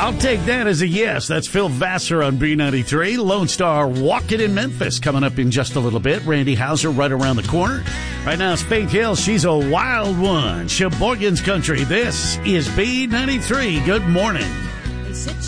I'll take that as a yes. That's Phil Vassar on B93. Lone Star walking in Memphis coming up in just a little bit. Randy Hauser right around the corner. Right now it's Faith Hill. She's a wild one. Sheboygan's Country. This is B93. Good morning.